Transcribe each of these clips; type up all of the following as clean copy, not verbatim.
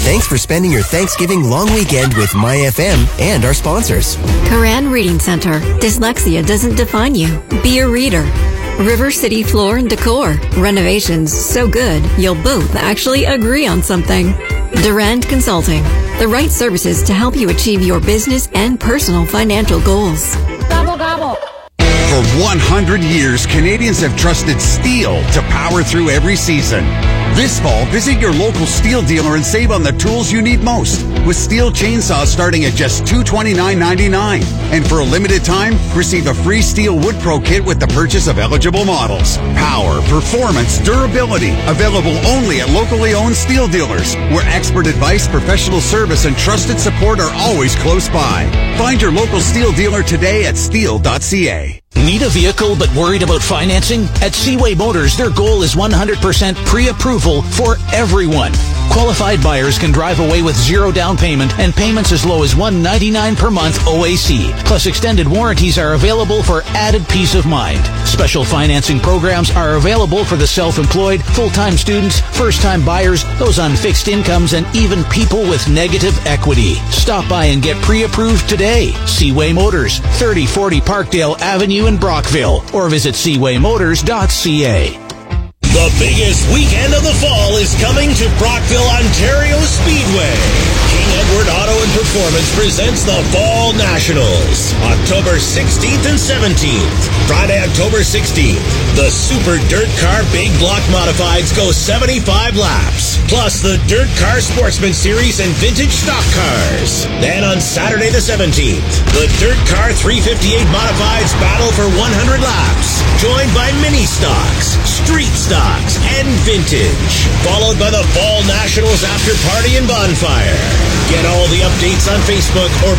Thanks for spending your Thanksgiving long weekend with MyFM and our sponsors. Koran Reading Center. Dyslexia doesn't define you. Be a reader. River City Floor and Decor. Renovations so good you'll both actually agree on something. Durand Consulting. The right services to help you achieve your business and personal financial goals. Gobble, gobble. For 100 years, Canadians have trusted Steel to power through every season. This fall, visit your local Steel dealer and save on the tools you need most. With Steel chainsaws starting at just $229.99. And for a limited time, receive a free Steel Wood Pro kit with the purchase of eligible models. Power, performance, durability. Available only at locally owned Steel dealers, where expert advice, professional service, and trusted support are always close by. Find your local Steel dealer today at steel.ca. Need a vehicle but worried about financing? At Seaway Motors, their goal is 100% pre-approval for everyone. Qualified buyers can drive away with zero down payment and payments as low as $199 per month OAC. Plus, extended warranties are available for added peace of mind. Special financing programs are available for the self-employed, full-time students, first-time buyers, those on fixed incomes, and even people with negative equity. Stop by and get pre-approved today. Seaway Motors, 3040 Parkdale Avenue in Brockville, or visit seawaymotors.ca. The biggest weekend of the fall is coming to Brockville, Ontario Speedway. King Edward Auto and Performance presents the Fall Nationals, October 16th and 17th. Friday, October 16th, the Super Dirt Car Big Block Modifieds go 75 laps, plus the Dirt Car Sportsman Series and Vintage Stock Cars. Then on Saturday the 17th, the Dirt Car 358 Modifieds battle for 100 laps, joined by Mini Stocks, Street Stocks, and Vintage, followed by the Fall Nationals After Party and Bonfire. Get all the updates on Facebook or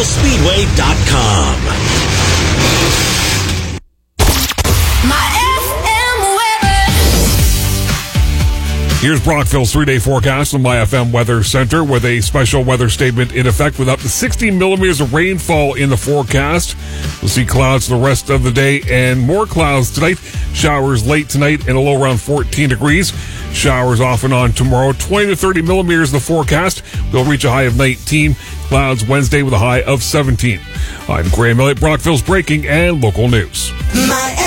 BrockvilleSpeedway.com. Here's Brockville's 3-day forecast from MyFM Weather Center with a special weather statement in effect with up to 60 millimeters of rainfall in the forecast. We'll see clouds the rest of the day and more clouds tonight. Showers late tonight and a low around 14 degrees. Showers off and on tomorrow. 20 to 30 millimeters in the forecast. We'll reach a high of 19. Clouds Wednesday with a high of 17. I'm Graham Elliott, Brockville's breaking and local news.